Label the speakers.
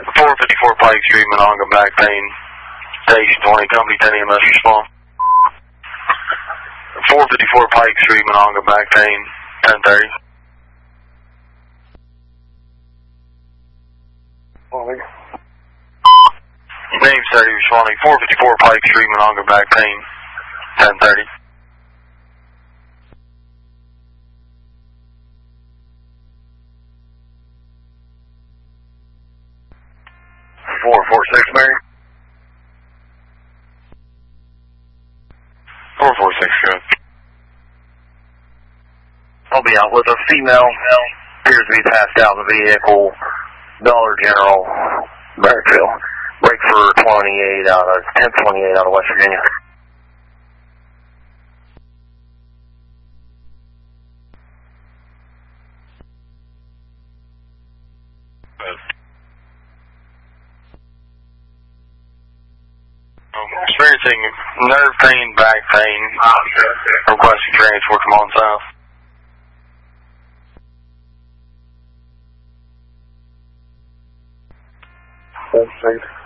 Speaker 1: 454 Pike Street, Monongah, back pain. Station 20, company 10 EMS response. 454 Pike Street, Monongah, back pain, 1030. Name study responding, 454 Pike Street, Monongah, back pain, 1030. Mary. 446, good.
Speaker 2: I'll be out with a female. Appears to be passed out in the vehicle. Dollar General, Merrickville. Break for 1028 out of West Virginia.
Speaker 1: Experiencing nerve pain, back pain. Requesting transport from on south.